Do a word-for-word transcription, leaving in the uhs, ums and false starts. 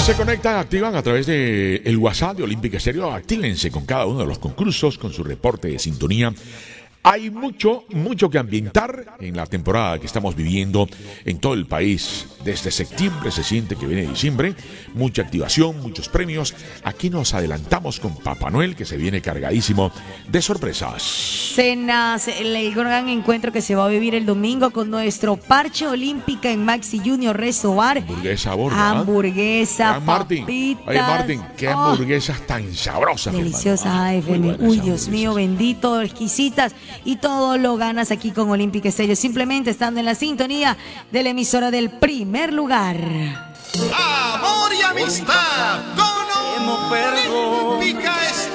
Se conectan, activan a través de el WhatsApp de Olímpica Estéreo. Actívense con cada uno de los concursos, con su reporte de sintonía. Hay mucho, mucho que ambientar en la temporada que estamos viviendo en todo el país. Desde septiembre se siente que viene diciembre. Mucha activación, muchos premios. Aquí nos adelantamos con Papá Noel, que se viene cargadísimo de sorpresas. Cenas, el gran encuentro que se va a vivir el domingo con nuestro parche olímpica en Maxi Junior Resto Bar. Hamburguesa, borda. Hamburguesa, Ay, Martín. papitas. Oye, Martín, qué hamburguesas oh, tan sabrosas. Deliciosas, ay, uy, Dios mío, bendito, exquisitas. Y todo lo ganas aquí con Olímpica Estéreo, simplemente estando en la sintonía de la emisora del primer lugar. Amor y amistad con Olímpica